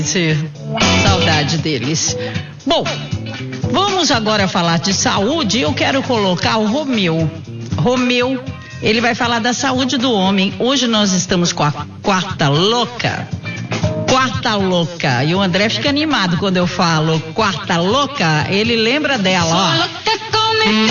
Saudade deles. Bom, vamos agora falar de saúde. Eu quero colocar o Romeu. Ele vai falar da saúde do homem. Hoje nós estamos com a quarta louca. E o André fica animado quando eu falo quarta louca. Ele lembra dela, ó.